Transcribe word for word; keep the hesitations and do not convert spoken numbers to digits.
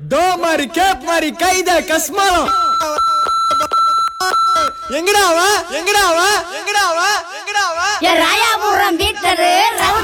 தோ மாதிரி கேப் மாதிரி கைத கஸ்மாலம் எங்கடாவா எங்கடாவா எங்கடாவா எங்கடாவா ராயாபுரம் வீட்டரு